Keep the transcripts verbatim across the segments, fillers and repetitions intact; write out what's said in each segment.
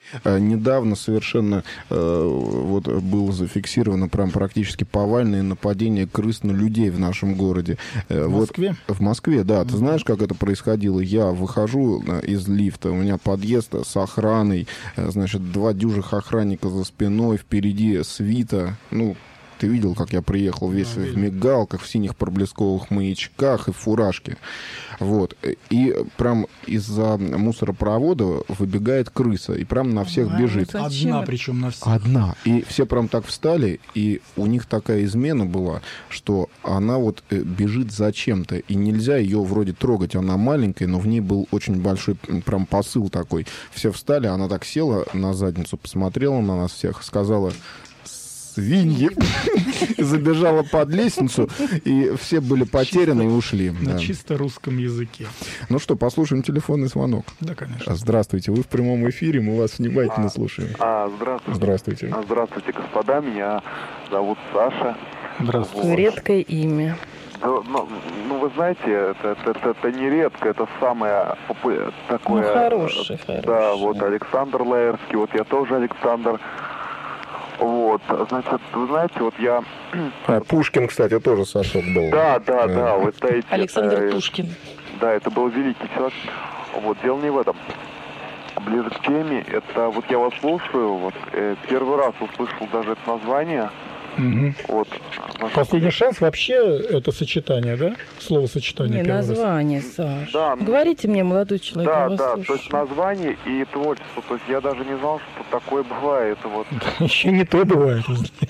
Недавно совершенно вот было зафиксировано прям практически повальное нападение крыс на людей в нашем городе. В Москве? Вот, в Москве, да. Ты знаешь, как это происходило? Я выхожу из лифта, у меня подъезд с охраной, значит, два дюжих охранника за спиной, впереди свита, ну, ты видел, как я приехал весь а, в мигалках, в синих проблесковых маячках и в фуражке. Вот. И прям из-за мусоропровода выбегает крыса. И прям на всех а, бежит. Одна, причем на всех. Одна. И все прям так встали, и у них такая измена была, что она вот бежит за чем-то. И нельзя ее вроде трогать. Она маленькая, но в ней был очень большой прям посыл такой. Все встали, она так села на задницу, посмотрела на нас всех, сказала: свиньи. Забежала под лестницу, и все были потеряны чисто, и ушли. На да. чисто русском языке. Ну что, послушаем телефонный звонок. Да, конечно. Здравствуйте, вы в прямом эфире, мы вас внимательно а, слушаем. А, здравствуйте. Здравствуйте. А, здравствуйте, господа, меня зовут Саша. Здравствуйте. Вот. Редкое имя. Да, ну, ну, вы знаете, это, это, это, это не редко, это самое такое... Ну, хороший, да, хороший. вот Александр Лаерский, вот я тоже Александр. Вот, значит, вы знаете, вот я... А, Пушкин, кстати, тоже Сашок был. Да, да, да, да вот эти... Александр это, Пушкин. Да, это был великий человек. Вот, дело не в этом. Ближе к теме, это вот я вас слушаю, вот э, первый раз услышал даже это название. Угу. Вот. Последний шанс вообще это сочетание, да? Словосочетание. Не, название, Саш. Да, говорите мне, молодой человек. Да, да, слушаю. То есть название и творчество. То есть я даже не знал, что такое бывает. Вот. Еще не то бывает.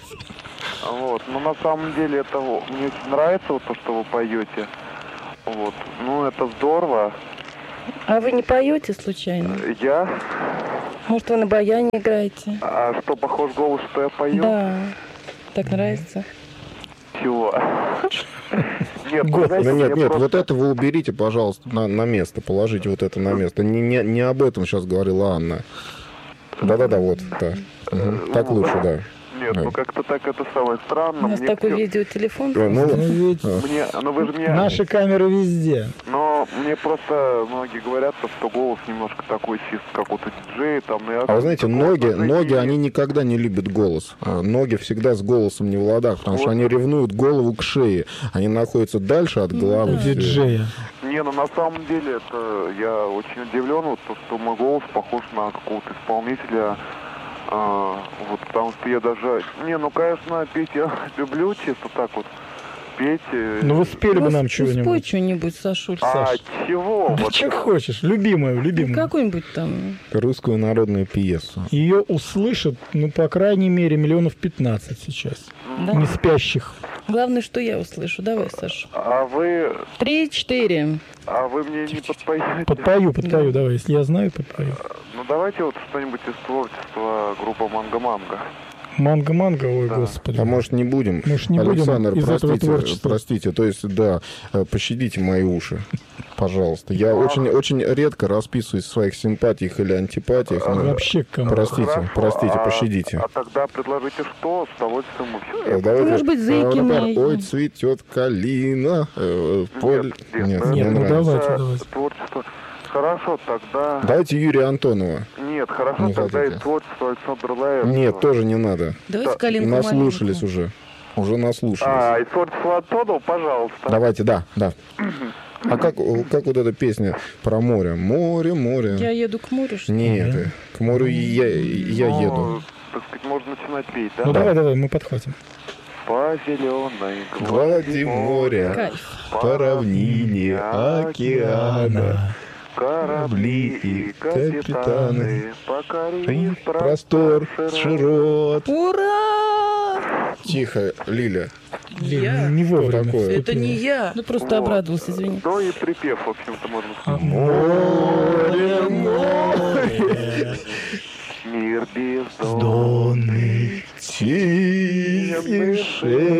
Вот. Но на самом деле это мне очень нравится вот то, что вы поете. Вот. Ну, это здорово. А вы не поете случайно? Я? Может, вы на баяне играете? А что, похож голос, что я пою? Да. Так нравится? Чего? Нет, знаете, нет, нет, просто... вот это вы уберите, пожалуйста, на, на место, положите вот это на место. Не, не, не об этом сейчас говорила Анна. Да-да-да, вот, да. Угу. Так лучше, да. Нет, да. Ну как-то так это самое странно. У нас мне такой все... видеотелефон. Ну, ну, ведь... мне... ну, вы же меня... Наши камеры везде. Но мне просто многие говорят, что голос немножко такой чист, как вот у диджея. Там, я... А вы знаете, ноги, ноги, они никогда не любят голос. Ноги всегда с голосом не в ладах, потому вот. Что они ревнуют голову к шее. Они находятся дальше от головы. Ну, да. Диджея. Не, ну на самом деле это я очень удивлен, вот, то, что мой голос похож на какого-то исполнителя. А, вот, потому что я даже... Не, ну, конечно, петь я люблю чисто так вот. Петь... Ну, вы спели бы нам ну, чего-нибудь. Спой что-нибудь, Сашуль. А Саш. чего? Да вот что хочешь, любимую, любимую. Ну, какую-нибудь там... Русскую народную пьесу. Ее услышат, ну, по крайней мере, миллионов пятнадцать сейчас. Да? Не спящих. Главное, что я услышу. Давай, Саша. А вы... Три-четыре. А вы мне не подпоете? Подпою, подпою, да. Давай. Если я знаю, подпою. Ну, давайте вот что-нибудь из творчества группы «Манго-манго». Манго-манго, ой, да. Господи. А может, не будем? Может, не Александр, будем из простите, этого творчества. простите, то есть, да, пощадите мои уши, пожалуйста. Я очень, очень редко расписываюсь в своих симпатиях или антипатиях. А, вообще кому? Простите, Хорошо, простите, а, пощадите. А тогда предложите что? С удовольствием мы... Давайте, может быть, зайки мои. Ой, цветет калина. Э, поле... Нет, нет, нет, нет, не ну нравится. давайте, давайте. Творчество... Хорошо, тогда... Давайте Юрия Антонова. Нет, хорошо, не тогда хотите. и творчество Александра Лаерского. Нет, тоже не надо. Давайте Да. калинку Наслушались маленькую. уже. Уже наслушались. А, и творчество Антонова, пожалуйста. Давайте, да, да. А как, как вот эта песня про море? Море, море. Я еду к морю, что ли? Нет, Да. к морю я, я Ну, еду. Так сказать, можно начинать петь, да? Ну, давай, давай, мы подхватим. По зеленой Глади моря, Кайф. по равнине океана, корабли и капитаны, покорили простор широт. Ура! Тихо, Лиля. Лен, не вовремя. такое? Это не я. Ну, просто Вот. обрадовался, извини. Ну и припев, в общем-то, можно сказать. Море, море, Мир бездонный, Донный, тихий